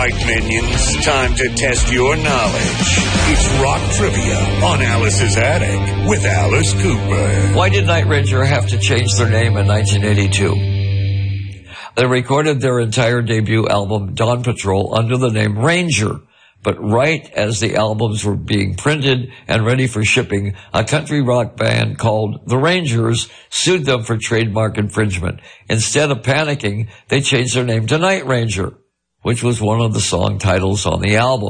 right, minions, time to test your knowledge. It's Rock Trivia on Alice's Attic with Alice Cooper. Why did Night Ranger have to change their name in 1982? They recorded their entire debut album, Dawn Patrol, under the name Ranger. But right as the albums were being printed and ready for shipping, a country rock band called The Rangers sued them for trademark infringement. Instead of panicking, they changed their name to Night Ranger, which was one of the song titles on the album.